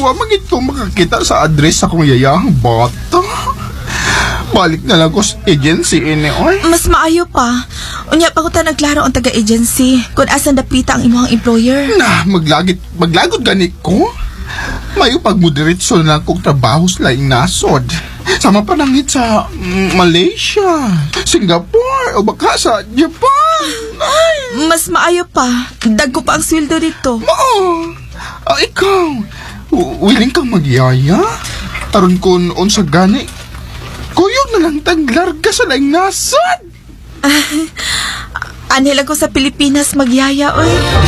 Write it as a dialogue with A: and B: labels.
A: wa magit ko makakita sa address sa kong yayahang bata. Balik na lang ko sa agency ini, oy.
B: Mas maayo pa. Unya pa ko ta naglaro ang taga-agency kung asan dapita ang imuhang employer.
A: Maglagod gani ko. Mayo pagmoderatso na lang kong trabaho sa laing nasod. Sama pa nangit sa Malaysia, Singapore, o baka sa Japan. Ay.
B: Mas maayo pa. Dagko pa ang sweldo dito.
A: Ikaw, willing kang magyaya? Aron kun unsa gani, kuyog na lang taglarga sa laing nasod.
B: Anhela ko sa Pilipinas magyaya, oy.